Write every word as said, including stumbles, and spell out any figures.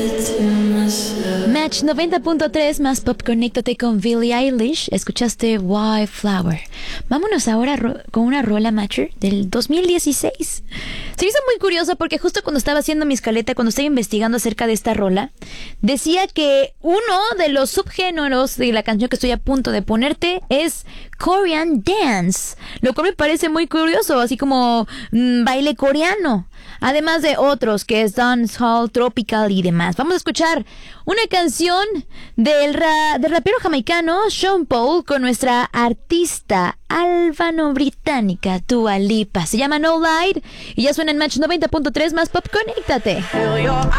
Match noventa punto tres más pop, conéctate con Billie Eilish. Escuchaste Wildflower. Vámonos ahora ro- con una rola Matcher del dos mil dieciséis. Se me hizo muy curioso porque justo cuando estaba haciendo mi escaleta, cuando estaba investigando acerca de esta rola, decía que uno de los subgéneros de la canción que estoy a punto de ponerte es Korean Dance, lo cual me parece muy curioso, así como mmm, baile coreano, además de otros que es dancehall, tropical y demás. Vamos a escuchar una canción del, ra- del rapero jamaicano Sean Paul con nuestra artista albano-británica Dua Lipa. Se llama No Light y ya suena en Match noventa punto tres más pop. Conéctate.